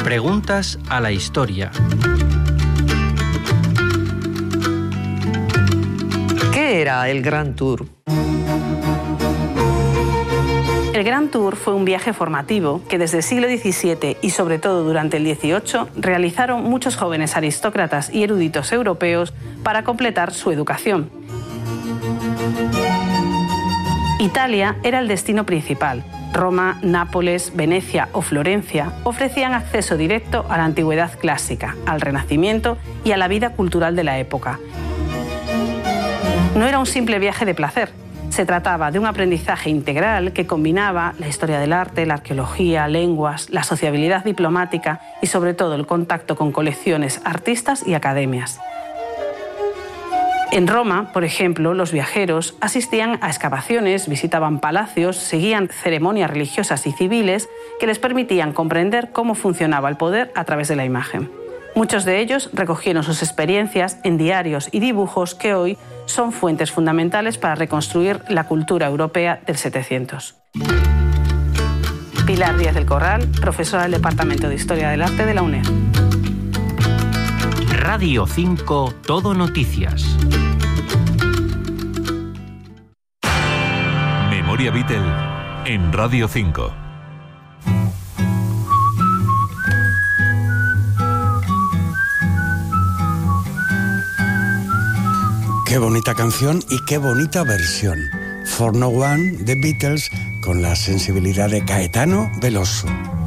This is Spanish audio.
Preguntas a la historia. ¿Qué era el Grand Tour? El Grand Tour fue un viaje formativo que desde el siglo XVII y sobre todo durante el XVIII realizaron muchos jóvenes aristócratas y eruditos europeos para completar su educación. Italia era el destino principal. Roma, Nápoles, Venecia o Florencia ofrecían acceso directo a la antigüedad clásica, al Renacimiento y a la vida cultural de la época. No era un simple viaje de placer. Se trataba de un aprendizaje integral que combinaba la historia del arte, la arqueología, lenguas, la sociabilidad diplomática y sobre todo el contacto con colecciones, artistas y academias. En Roma, por ejemplo, los viajeros asistían a excavaciones, visitaban palacios, seguían ceremonias religiosas y civiles que les permitían comprender cómo funcionaba el poder a través de la imagen. Muchos de ellos recogieron sus experiencias en diarios y dibujos que hoy son fuentes fundamentales para reconstruir la cultura europea del 700. Pilar Díaz del Corral, profesora del Departamento de Historia del Arte de la UNED. Radio 5 Todo Noticias. Memoria Beatle en Radio 5. Qué bonita canción y qué bonita versión. For No One, The Beatles, con la sensibilidad de Caetano Veloso.